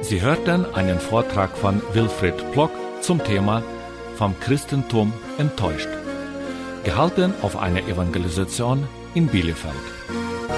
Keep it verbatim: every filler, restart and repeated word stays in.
Sie hörten einen Vortrag von Wilfried Plock zum Thema Vom Christentum enttäuscht, gehalten auf einer Evangelisation in Bielefeld.